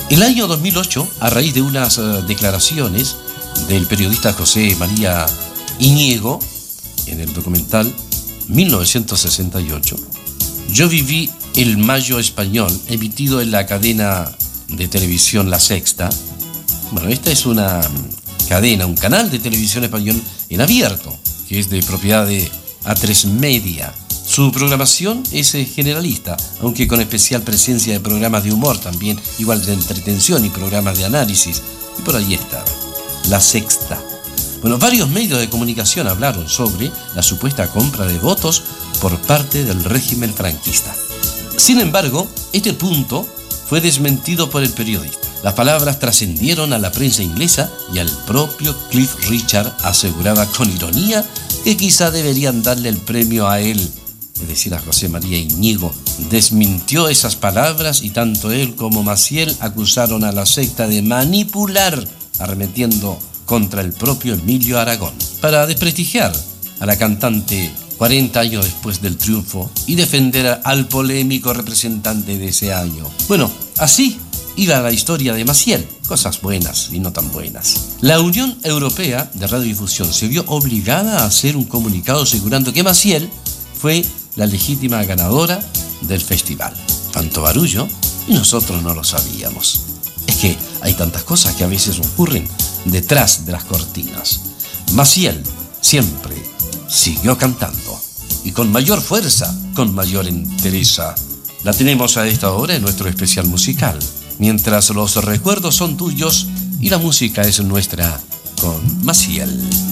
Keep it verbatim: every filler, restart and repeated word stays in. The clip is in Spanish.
El año dos mil ocho, a raíz de unas uh, declaraciones del periodista José María Íñigo en el documental mil novecientos sesenta y ocho, yo viví el Mayo Español, emitido en la cadena de televisión La Sexta. Bueno, esta es una cadena, un canal de televisión español en abierto, que es de propiedad de A tres Media. Su programación es generalista, aunque con especial presencia de programas de humor también, igual de entretención y programas de análisis. Y por ahí estaba, La Sexta. Bueno, varios medios de comunicación hablaron sobre la supuesta compra de votos por parte del régimen franquista. Sin embargo, este punto fue desmentido por el periodista. Las palabras trascendieron a la prensa inglesa y al propio Cliff Richard aseguraba con ironía que quizá deberían darle el premio a él, es decir, a José María Íñigo. Desmintió esas palabras y tanto él como Maciel acusaron a la secta de manipular, arremetiendo contra el propio Emilio Aragón, para desprestigiar a la cantante cuarenta años después del triunfo y defender al polémico representante de ese año. Bueno, así iba la historia de Maciel, cosas buenas y no tan buenas. La Unión Europea de Radiodifusión se vio obligada a hacer un comunicado asegurando que Maciel fue la legítima ganadora del festival. Tanto barullo y nosotros no lo sabíamos. Es que hay tantas cosas que a veces ocurren detrás de las cortinas. Maciel siempre siguió cantando y con mayor fuerza, con mayor entereza. La tenemos a esta hora en nuestro especial musical, mientras los recuerdos son tuyos y la música es nuestra, con Maciel.